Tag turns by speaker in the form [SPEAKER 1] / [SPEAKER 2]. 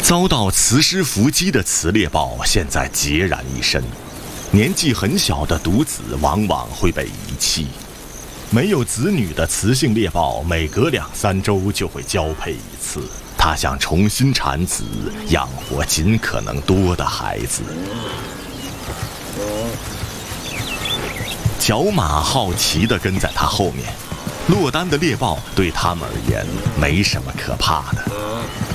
[SPEAKER 1] 遭到雌狮伏击的雌猎豹现在孑然一身，年纪很小的独子往往会被遗弃。没有子女的雌性猎豹每隔2-3周就会交配一次，它想重新产子，养活尽可能多的孩子。角马好奇地跟在它后面，落单的猎豹对他们而言没什么可怕的。